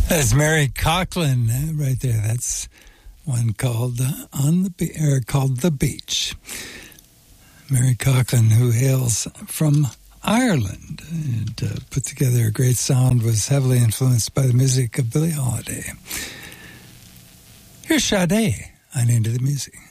That's Mary Coughlan right there. That's one called called The Beach. Mary Coughlan, who hails from Ireland and put together a great sound, was heavily influenced by the music of Billie Holiday. Here's Sade on Into the Music.